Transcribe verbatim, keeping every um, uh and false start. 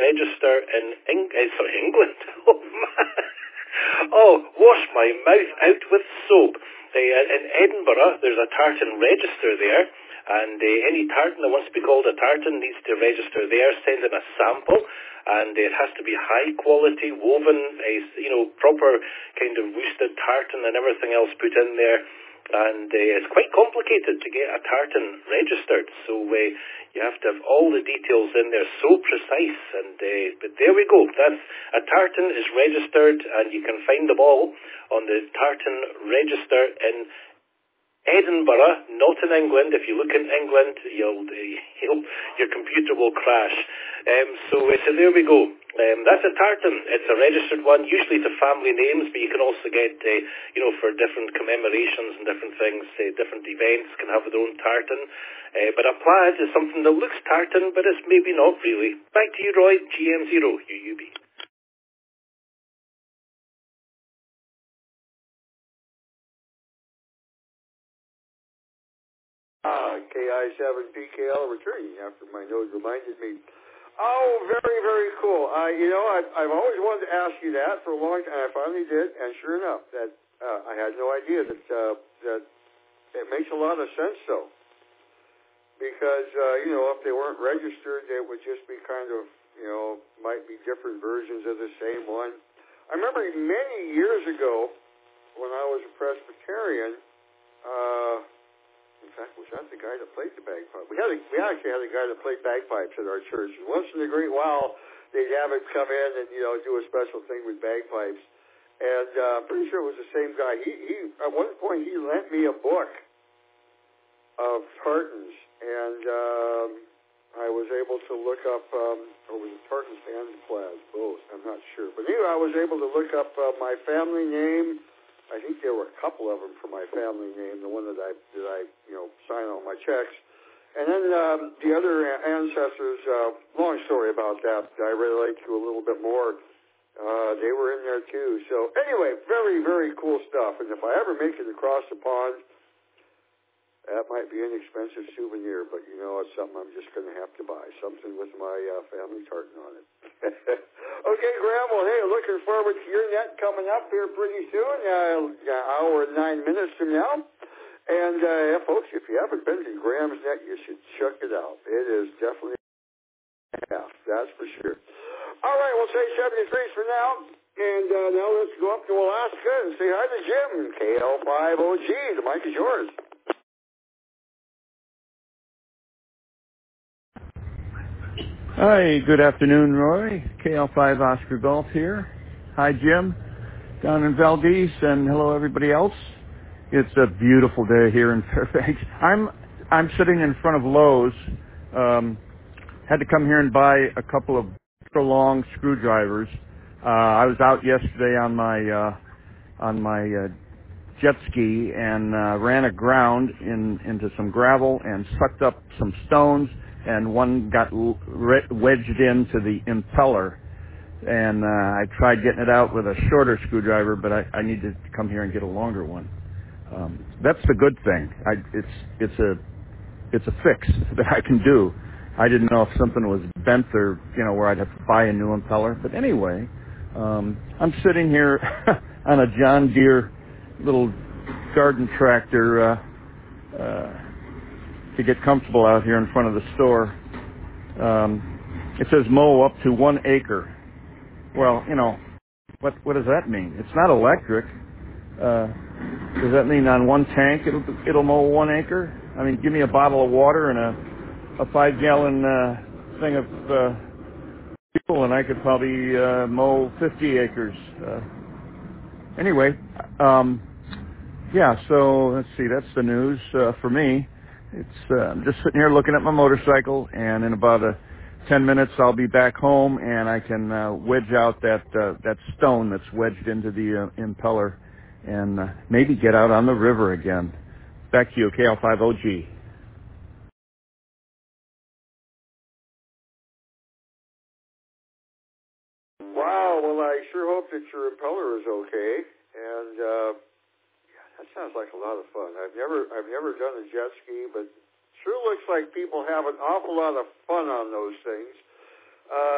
register in Eng- uh, sorry, England. Oh, man. Oh, wash my mouth out with soap. Uh, in Edinburgh, there's a tartan register there, and uh, any tartan that wants to be called a tartan needs to register there, send in a sample, and it has to be high quality, woven, uh, you know, proper kind of worsted tartan and everything else put in there. And uh, it's quite complicated to get a tartan registered, so uh, you have to have all the details in there, so precise. And uh, but there we go. That's a tartan is registered, and you can find them all on the tartan register in Edinburgh, not in England. If you look in England, you'll, you'll your computer will crash. Um, so, uh, so there we go. Um, that's a tartan. It's a registered one, usually to family names, but you can also get, uh, you know, for different commemorations and different things, uh, different events can have their own tartan. Uh, but a plaid is something that looks tartan, but it's maybe not really. Back to you, Roy, G M zero, U U B. Ah, K I seven P K L returning after my nose reminded me. Oh, very, very cool. Uh, you know, I've, I've always wanted to ask you that for a long time. I finally did, and sure enough, that uh, I had no idea that uh, that it makes a lot of sense, though, because uh, you know, if they weren't registered, it would just be kind of, you know, might be different versions of the same one. I remember many years ago when I was a Presbyterian. Uh, In fact, was that the guy that played the bagpipe? We had a, we actually had a guy that played bagpipes at our church. And once in a great while, they'd have him come in and, you know, do a special thing with bagpipes. And uh, I'm pretty sure it was the same guy. He, he at one point he lent me a book of tartans, and um, I was able to look up, um, or was it tartans and plaids, both? I'm not sure. But anyway, I was able to look up uh, my family name. I think there were a couple of them for my family name, the one that I that I you know sign on my checks, and then um, the other ancestors. Uh, long story about that. I relate to a little bit more. Uh, they were in there too. So anyway, very very cool stuff. And if I ever make it across the pond, that might be an expensive souvenir, but you know it's something I'm just going to have to buy. Something with my uh, family tartan on it. Okay, Graham, well, hey, looking forward to your net coming up here pretty soon, uh, an hour and nine minutes from now. And, uh, folks, if you haven't been to Graham's net, you should check it out. It is definitely half, that's for sure. All right, we'll say seventy-three for now. And uh, now let's go up to Alaska and say hi to Jim, K L five O G. The mic is yours. Hi, good afternoon, Roy. K L five Oscar Golf here. Hi, Jim, down in Valdez, and hello, everybody else. It's a beautiful day here in Fairbanks. I'm I'm sitting in front of Lowe's. Um, had to come here and buy a couple of extra long screwdrivers. Uh, I was out yesterday on my uh, on my uh, jet ski and uh, ran aground in into some gravel and sucked up some stones, and one got l- re- wedged into the impeller, and uh, I tried getting it out with a shorter screwdriver, but I, I need to come here and get a longer one. Um, that's the good thing. I, it's it's a it's a fix that I can do. I didn't know if something was bent or, you know, where I'd have to buy a new impeller. But anyway, um, I'm sitting here on a John Deere little garden tractor uh, uh, to get comfortable out here in front of the store. Um, it says mow up to one acre. Well, you know, what what does that mean? It's not electric. Uh, does that mean on one tank it'll it'll mow one acre? I mean, give me a bottle of water and a a five gallon uh, thing of uh, fuel, and I could probably uh, mow fifty acres. Uh, anyway, um, yeah. So let's see. That's the news uh, for me. It's uh, I'm just sitting here looking at my motorcycle, and in about a ten minutes I'll be back home, and I can uh, wedge out that uh, that stone that's wedged into the uh, impeller, and uh, maybe get out on the river again. Back to you, K L five O G. Wow, well, I sure hope that your impeller is okay. And uh, yeah, that sounds like a lot of fun. I've never, I've never done a jet ski, but sure looks like people have an awful lot of fun on those things. Uh,